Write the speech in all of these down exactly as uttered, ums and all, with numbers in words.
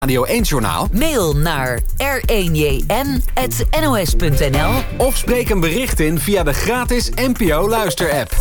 Radio één-journaal? Mail naar r één j n at n o s punt n l Of spreek een bericht in via de gratis N P O-luisterapp.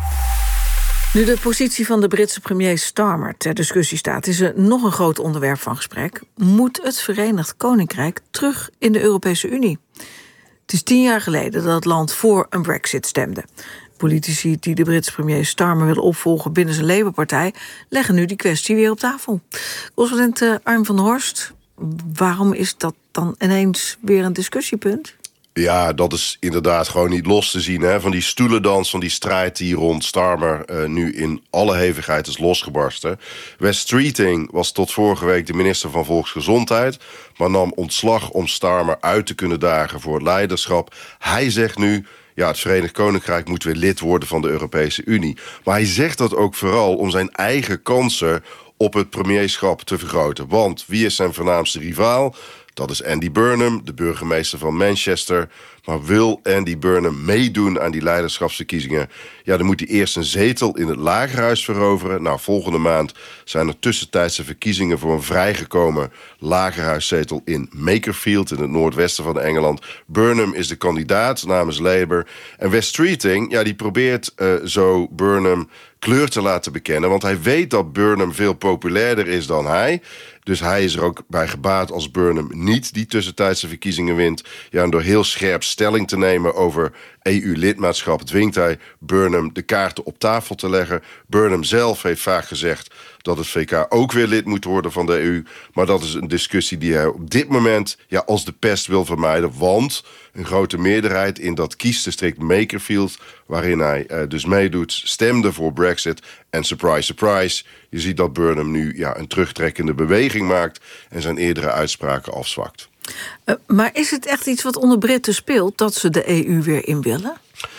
Nu de positie van de Britse premier Starmer ter discussie staat, is er nog een groot onderwerp van gesprek. Moet het Verenigd Koninkrijk terug in de Europese Unie? Het is tien jaar geleden dat het land voor een Brexit stemde. Politici die de Britse premier Starmer willen opvolgen binnen zijn Labour-partij leggen nu die kwestie weer op tafel. Correspondent uh, Arm van der Horst, waarom is dat dan ineens weer een discussiepunt? Ja, dat is inderdaad gewoon niet los te zien. Hè? Van die stoelendans, van die strijd die rond Starmer uh, nu in alle hevigheid is losgebarsten. Wes Streeting was tot vorige week de minister van Volksgezondheid, maar nam ontslag om Starmer uit te kunnen dagen voor het leiderschap. Hij zegt nu, ja, het Verenigd Koninkrijk moet weer lid worden van de Europese Unie. Maar hij zegt dat ook vooral om zijn eigen kansen op het premierschap te vergroten. Want wie is zijn voornaamste rivaal? Dat is Andy Burnham, de burgemeester van Manchester. Maar wil Andy Burnham meedoen aan die leiderschapsverkiezingen? Ja, dan moet hij eerst een zetel in het Lagerhuis veroveren. Nou, volgende maand zijn er tussentijdse verkiezingen voor een vrijgekomen Lagerhuiszetel in Makerfield, in het noordwesten van Engeland. Burnham is de kandidaat namens Labour. En Wes Streeting, ja, die probeert uh, zo Burnham kleur te laten bekennen, want hij weet dat Burnham veel populairder is dan hij. Dus hij is er ook bij gebaat als Burnham niet die tussentijdse verkiezingen wint. Ja, en door heel scherp stelling te nemen over E U-lidmaatschap dwingt hij Burnham de kaarten op tafel te leggen. Burnham zelf heeft vaak gezegd dat het V K ook weer lid moet worden van de E U. Maar dat is een discussie die hij op dit moment ja, als de pest wil vermijden. Want een grote meerderheid in dat kiesdistrict Makerfield, waarin hij uh, dus meedoet, stemde voor Brexit. En surprise, surprise, je ziet dat Burnham nu ja, een terugtrekkende beweging maakt en zijn eerdere uitspraken afzwakt. Uh, maar is het echt iets wat onder Britten speelt, dat ze de E U weer in willen?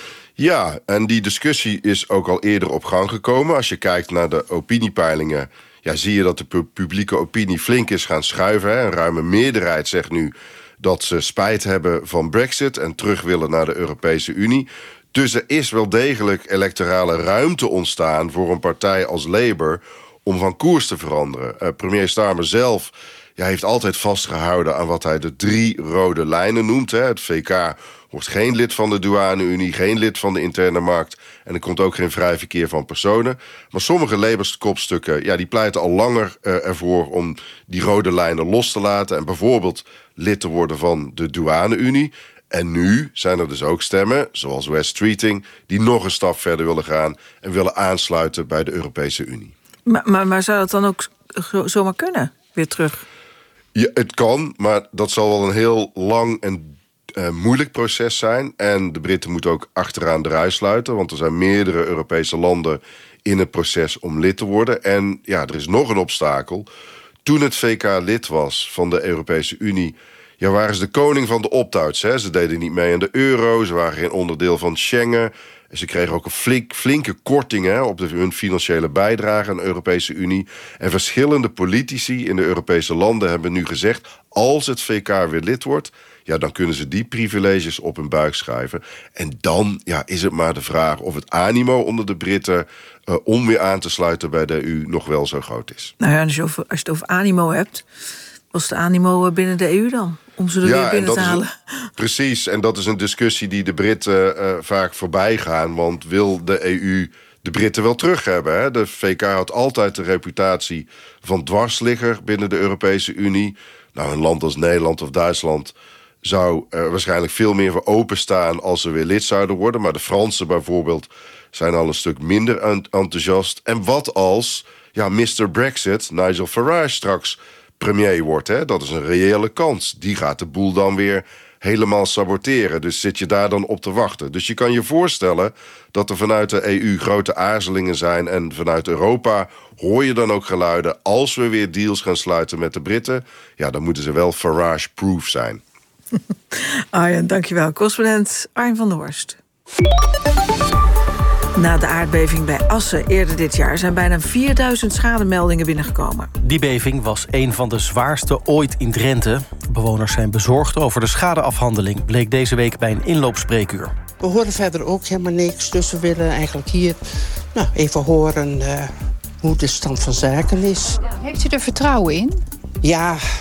Ja, en die discussie is ook al eerder op gang gekomen. Als je kijkt naar de opiniepeilingen, ja, zie je dat de pu- publieke opinie flink is gaan schuiven. Hè. Een ruime meerderheid zegt nu dat ze spijt hebben van Brexit en terug willen naar de Europese Unie. Dus er is wel degelijk electorale ruimte ontstaan voor een partij als Labour om van koers te veranderen. Uh, premier Starmer zelf ja, heeft altijd vastgehouden aan wat hij de drie rode lijnen noemt. Hè. Het V K wordt geen lid van de douane-Unie, geen lid van de interne markt en er komt ook geen vrij verkeer van personen. Maar sommige Labour-kopstukken ja, die pleiten al langer uh, ervoor om die rode lijnen los te laten en bijvoorbeeld lid te worden van de douane-Unie. En nu zijn er dus ook stemmen, zoals Wes Streeting, die nog een stap verder willen gaan en willen aansluiten bij de Europese Unie. Maar, maar, maar zou dat dan ook zomaar kunnen, weer terug? Ja, het kan, maar dat zal wel een heel lang en uh, moeilijk proces zijn. En de Britten moeten ook achteraan de rij sluiten, want er zijn meerdere Europese landen in het proces om lid te worden. En ja, er is nog een obstakel. Toen het V K lid was van de Europese Unie, ja, waren ze de koning van de opt-outs. Hè? Ze deden niet mee aan de euro, ze waren geen onderdeel van Schengen. En ze kregen ook een flink, flinke korting hè, op de, hun financiële bijdrage aan de Europese Unie. En verschillende politici in de Europese landen hebben nu gezegd, als het V K weer lid wordt, ja, dan kunnen ze die privileges op hun buik schrijven. En dan ja, is het maar de vraag of het animo onder de Britten uh, om weer aan te sluiten bij de E U nog wel zo groot is. Nou ja, als je, over, als je het over animo hebt, was de animo binnen de E U dan? Om ze er ja, weer binnen te halen. Een, precies, en dat is een discussie die de Britten uh, vaak voorbij gaan. Want wil de E U de Britten wel terug hebben? Hè? De V K had altijd de reputatie van dwarsligger binnen de Europese Unie. Nou, een land als Nederland of Duitsland zou er waarschijnlijk veel meer voor openstaan als ze weer lid zouden worden. Maar de Fransen bijvoorbeeld zijn al een stuk minder enthousiast. En wat als ja, mister Brexit, Nigel Farage, straks premier wordt, hè? Dat is een reële kans. Die gaat de boel dan weer helemaal saboteren. Dus zit je daar dan op te wachten. Dus je kan je voorstellen dat er vanuit de E U grote aarzelingen zijn. En vanuit Europa hoor je dan ook geluiden. Als we weer deals gaan sluiten met de Britten, ja, dan moeten ze wel Farage-proof zijn. Arjen, dankjewel. Correspondent Arjen van der Horst. Na de aardbeving bij Assen eerder dit jaar zijn bijna vierduizend schademeldingen binnengekomen. Die beving was een van de zwaarste ooit in Drenthe. Bewoners zijn bezorgd over de schadeafhandeling, bleek deze week bij een inloopspreekuur. We horen verder ook helemaal niks, dus we willen eigenlijk hier nou, even horen uh, hoe de stand van zaken is. Heeft u er vertrouwen in? Ja,